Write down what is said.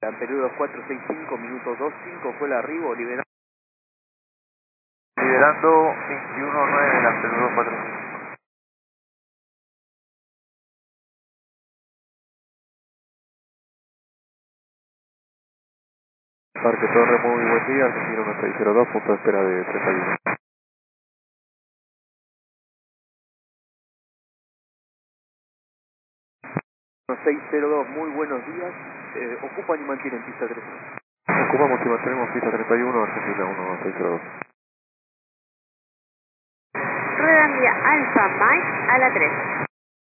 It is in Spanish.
Anterior 465, minuto 25 fue el arribo, liberando 21.9 del anterior 465. Parque Torre, muy buen día, Argentino 1602, punto de espera de 31. 602, muy buenos días, ocupan y mantienen pista 3. Ocupamos y mantenemos pista 31, Argentina 1602. Rueda vía Alfa Mike a la 3.